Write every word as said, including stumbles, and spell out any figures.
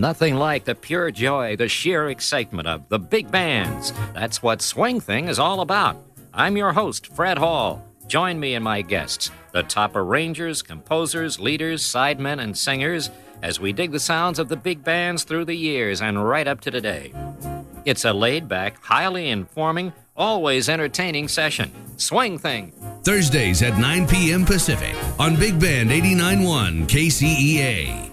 nothing like the pure joy, the sheer excitement of the big bands. That's what Swing Thing is all about. I'm your host, Fred Hall. Join me and my guests, the top arrangers, composers, leaders, sidemen, and singers, as we dig the sounds of the big bands through the years and right up to today. It's a laid-back, highly informing, always entertaining session. Swing Thing. Thursdays at nine p.m. Pacific on Big Band eighty-nine point one K C E A.